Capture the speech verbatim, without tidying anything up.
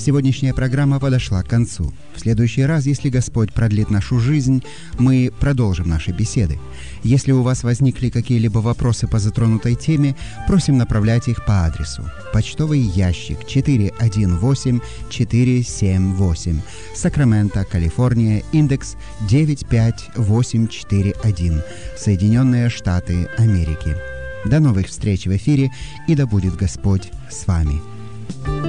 Сегодняшняя программа подошла к концу. В следующий раз, если Господь продлит нашу жизнь, мы продолжим наши беседы. Если у вас возникли какие-либо вопросы по затронутой теме, просим направлять их по адресу: почтовый ящик четыре один восемь четыре семь восемь, Сакраменто, Калифорния, индекс девять пять восемь четыре один, Соединенные Штаты Америки. До новых встреч в эфире, и да будет Господь с вами.